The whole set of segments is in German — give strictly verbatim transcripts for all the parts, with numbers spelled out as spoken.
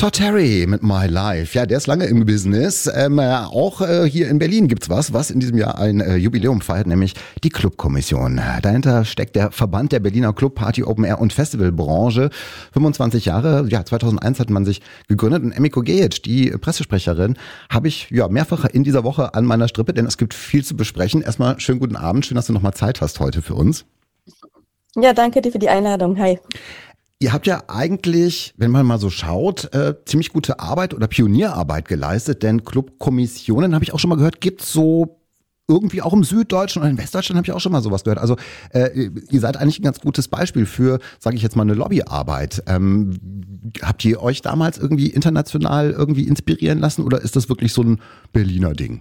Todd Terry mit My Life. Ja, der ist lange im Business. Ähm, äh, auch äh, hier in Berlin gibt's was, was in diesem Jahr ein äh, Jubiläum feiert, nämlich die Clubkommission. Dahinter steckt der Verband der Berliner Club, Party, Open Air und Festivalbranche. fünfundzwanzig Jahre, ja, zweitausendeins hat man sich gegründet. Und Emiko Gejic, die Pressesprecherin, habe ich ja mehrfach in dieser Woche an meiner Strippe, denn es gibt viel zu besprechen. Erstmal schönen guten Abend, schön, dass du nochmal Zeit hast heute für uns. Ja, danke dir für die Einladung. Hi. Ihr habt ja eigentlich, wenn man mal so schaut, äh, ziemlich gute Arbeit oder Pionierarbeit geleistet, denn Clubkommissionen, habe ich auch schon mal gehört, gibt's so irgendwie auch im Süddeutschen oder in Westdeutschland habe ich auch schon mal sowas gehört. Also äh, ihr seid eigentlich ein ganz gutes Beispiel für, sage ich jetzt mal, eine Lobbyarbeit. Ähm, habt ihr euch damals irgendwie international irgendwie inspirieren lassen oder ist das wirklich so ein Berliner Ding?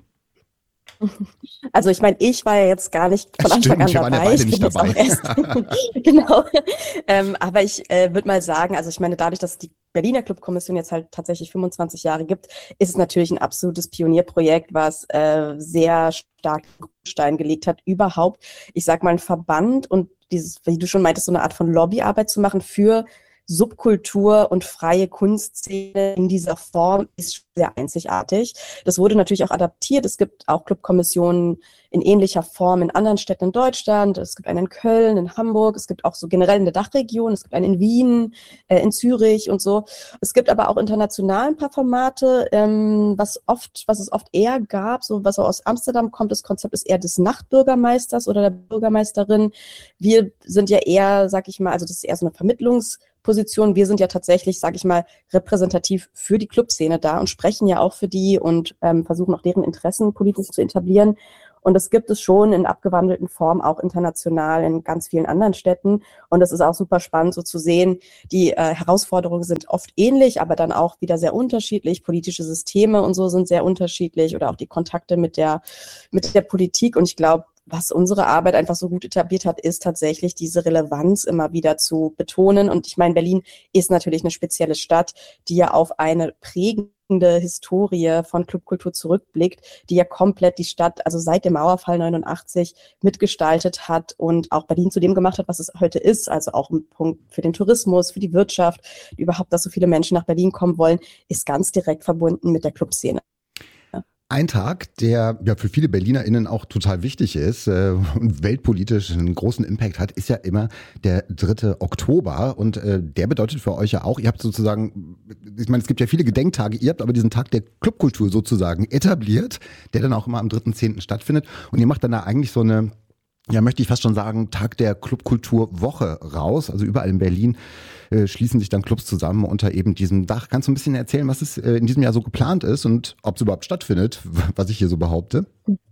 Also ich meine, ich war ja jetzt gar nicht von Anfang an dabei. Wir waren ja beide nicht dabei. Erst, genau. Ähm, aber ich äh, würde mal sagen, also ich meine, dadurch, dass die Berliner Clubkommission jetzt halt tatsächlich fünfundzwanzig Jahre gibt, ist es natürlich ein absolutes Pionierprojekt, was äh, sehr stark Grundstein gelegt hat, überhaupt, ich sag mal, ein Verband und dieses, wie du schon meintest, so eine Art von Lobbyarbeit zu machen für Subkultur und freie Kunstszene in dieser Form ist sehr einzigartig. Das wurde natürlich auch adaptiert. Es gibt auch Clubkommissionen in ähnlicher Form in anderen Städten in Deutschland. Es gibt eine in Köln, in Hamburg. Es gibt auch so generell in der Dachregion. Es gibt eine in Wien, äh, in Zürich und so. Es gibt aber auch international ein paar Formate, ähm, was oft, was es oft eher gab, so was so aus Amsterdam kommt. Das Konzept ist eher des Nachtbürgermeisters oder der Bürgermeisterin. Wir sind ja eher, sag ich mal, also das ist eher so eine Vermittlungs- Position. Wir sind ja tatsächlich, sage ich mal, repräsentativ für die Clubszene da und sprechen ja auch für die und ähm, versuchen auch deren Interessen politisch zu etablieren. Und das gibt es schon in abgewandelten Form auch international in ganz vielen anderen Städten. Und das ist auch super spannend, so zu sehen. Die äh, Herausforderungen sind oft ähnlich, aber dann auch wieder sehr unterschiedlich. Politische Systeme und so sind sehr unterschiedlich oder auch die Kontakte mit der, mit der Politik. Und ich glaube, was unsere Arbeit einfach so gut etabliert hat, ist tatsächlich diese Relevanz immer wieder zu betonen. Und ich meine, Berlin ist natürlich eine spezielle Stadt, die ja auf eine prägende Historie von Clubkultur zurückblickt, die ja komplett die Stadt, also seit dem Mauerfall neunundachtzig mitgestaltet hat und auch Berlin zu dem gemacht hat, was es heute ist. Also auch ein Punkt für den Tourismus, für die Wirtschaft, überhaupt, dass so viele Menschen nach Berlin kommen wollen, ist ganz direkt verbunden mit der Clubszene. Ein Tag, der ja für viele BerlinerInnen auch total wichtig ist äh, und weltpolitisch einen großen Impact hat, ist ja immer der dritte Oktober und äh, der bedeutet für euch ja auch, ihr habt sozusagen, ich meine, es gibt ja viele Gedenktage, ihr habt aber diesen Tag der Clubkultur sozusagen etabliert, der dann auch immer am dritten zehnten stattfindet und ihr macht dann da eigentlich so eine, ja, möchte ich fast schon sagen, Tag der Clubkulturwoche raus. Also überall in Berlin äh, schließen sich dann Clubs zusammen unter eben diesem Dach. Kannst du ein bisschen erzählen, was es äh, in diesem Jahr so geplant ist und ob es überhaupt stattfindet, was ich hier so behaupte?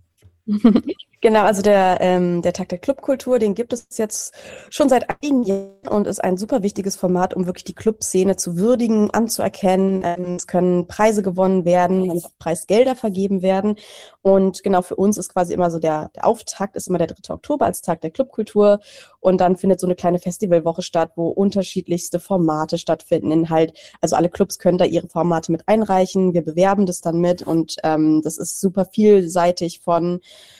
Genau, also der, ähm, der Tag der Clubkultur, den gibt es jetzt schon seit einigen Jahren und ist ein super wichtiges Format, um wirklich die Clubszene zu würdigen, anzuerkennen. Ähm, es können Preise gewonnen werden, Preisgelder vergeben werden. Und genau für uns ist quasi immer so der, der Auftakt, ist immer der dritte Oktober als Tag der Clubkultur. Und dann findet so eine kleine Festivalwoche statt, wo unterschiedlichste Formate stattfinden. In halt, also alle Clubs können da ihre Formate mit einreichen. Wir bewerben das dann mit und ähm, das ist super vielseitig von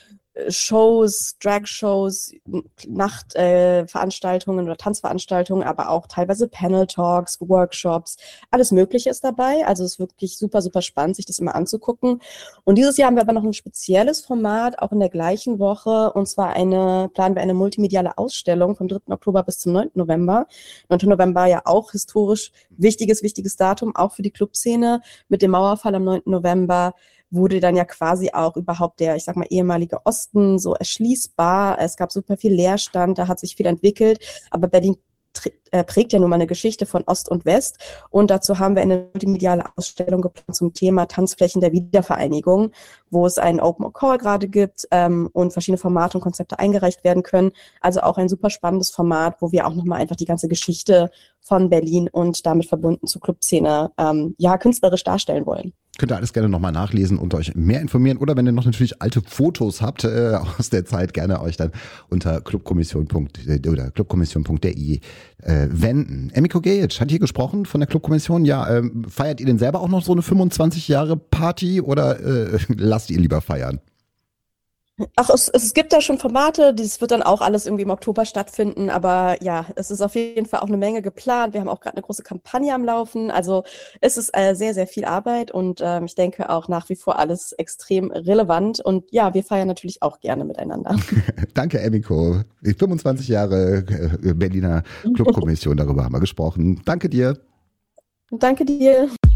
Shows, Drag-Shows, Nachtveranstaltungen äh, oder Tanzveranstaltungen, aber auch teilweise Panel-Talks, Workshops, alles Mögliche ist dabei. Also es ist wirklich super, super spannend, sich das immer anzugucken. Und dieses Jahr haben wir aber noch ein spezielles Format, auch in der gleichen Woche, und zwar eine, planen wir eine multimediale Ausstellung vom dritten Oktober bis zum neunten November. neunten November ja auch historisch wichtiges, wichtiges Datum, auch für die Clubszene. Mit dem Mauerfall am neunten November wurde dann ja quasi auch überhaupt der, ich sag mal, ehemalige Osten so erschließbar. Es gab super viel Leerstand, da hat sich viel entwickelt, aber Berlin prägt ja nun mal eine Geschichte von Ost und West und dazu haben wir eine multimediale Ausstellung geplant zum Thema Tanzflächen der Wiedervereinigung, wo es einen Open Call gerade gibt ähm, und verschiedene Formate und Konzepte eingereicht werden können. Also auch ein super spannendes Format, wo wir auch nochmal einfach die ganze Geschichte von Berlin und damit verbunden zur Clubszene ähm, ja künstlerisch darstellen wollen. Könnt ihr alles gerne nochmal nachlesen und euch mehr informieren oder wenn ihr noch natürlich alte Fotos habt äh, aus der Zeit, gerne euch dann unter clubkommission punkt de oder clubkommission punkt de äh, wenden. Emiko Gejic hat hier gesprochen von der Clubkommission. Ja, ähm, feiert ihr denn selber auch noch so eine fünfundzwanzig Jahre Party oder äh, lasst ihr lieber feiern? Ach, es, es gibt da schon Formate, das wird dann auch alles irgendwie im Oktober stattfinden, aber ja, es ist auf jeden Fall auch eine Menge geplant. Wir haben auch gerade eine große Kampagne am Laufen, also es ist äh, sehr, sehr viel Arbeit und ähm, ich denke auch nach wie vor alles extrem relevant und ja, wir feiern natürlich auch gerne miteinander. Danke, Emiko. Die fünfundzwanzig Jahre äh, Berliner Clubkommission, darüber haben wir gesprochen. Danke dir. Danke dir.